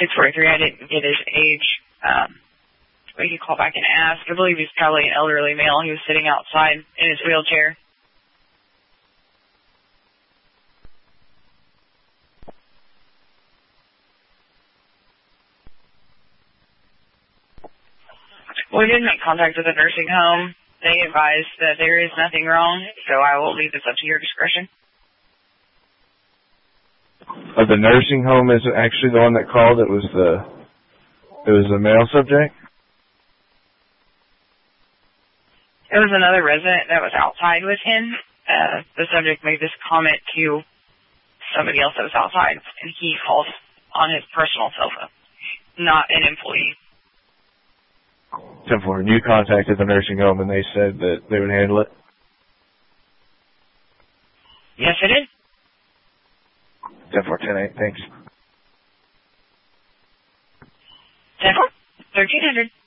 643. I didn't get his age. We could call back and ask. I believe he's probably an elderly male. He was sitting outside in his wheelchair. We did make contact with the nursing home. They advised that there is nothing wrong, so I will leave this up to your discretion. The nursing home is actually the one that called. It was the male subject? It was another resident that was outside with him. The subject made this comment to somebody else that was outside, and he called on his personal cell phone, not an employee. 10-4, and you contacted the nursing home and they said that they would handle it? Yes, I did. 10-4, 10-8, thanks. 10-4, 1300.